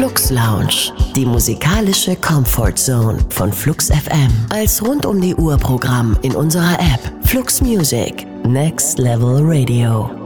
Flux Lounge, die musikalische Comfort Zone von Flux FM. Als rund um die Uhr Programm in unserer App Flux Music, Next Level Radio.